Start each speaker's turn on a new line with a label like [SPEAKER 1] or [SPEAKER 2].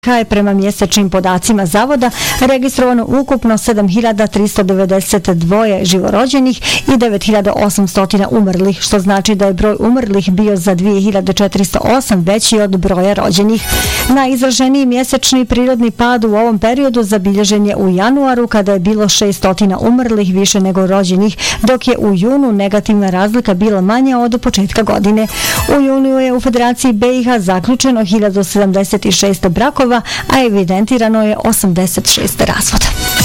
[SPEAKER 1] je prema mjesečnim podacima zavoda registrovano ukupno 7.392 živorođenih i 9.800 umrlih, što znači da je broj umrlih bio za 2.408 veći od broja rođenih. Najizraženiji mjesečni prirodni pad u ovom periodu zabilježen je u januaru kada je bilo 600 umrlih više nego rođenih, dok je u junu negativna razlika bila manja od početka godine. U junu je u Federaciji BiH zaključeno 1076 brakova, a evidentirano je 86 razvoda.